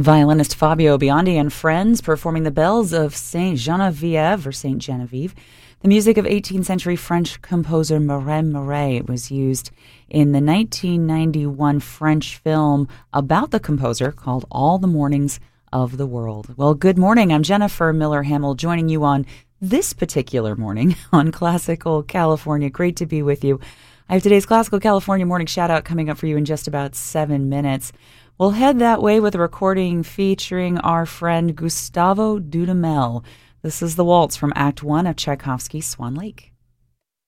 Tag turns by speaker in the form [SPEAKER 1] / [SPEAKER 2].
[SPEAKER 1] Violinist Fabio Biondi and friends performing the bells of Saint Genevieve or Saint Genevieve. The music of 18th century French composer Marin Murray was used in the 1991 French film about the composer called All the Mornings of the World. Well, good morning. I'm Jennifer Miller Hamill, joining you on this particular morning on Classical California. Great to be with you. I have today's Classical California morning shout out coming up for you in just about 7 minutes. We'll head that way with a recording featuring our friend Gustavo Dudamel. This is the waltz from Act 1 of Tchaikovsky's Swan Lake.